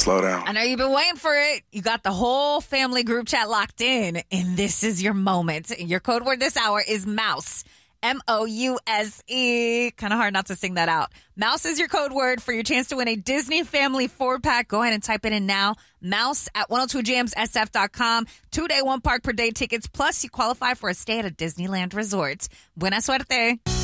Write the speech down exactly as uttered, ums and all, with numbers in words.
Slow down. I know you've been waiting for it. You got the whole family group chat locked in, and this is your moment. Your code word this hour is mouse. M O U S E. Kind of hard not to sing that out. Mouse is your code word for your chance to win a Disney Family four-pack. Go ahead and type it in now. Mouse at one oh two jams S F dot com. Two-day, one-park per day tickets. Plus, you qualify for a stay at a Disneyland resort. Buena suerte.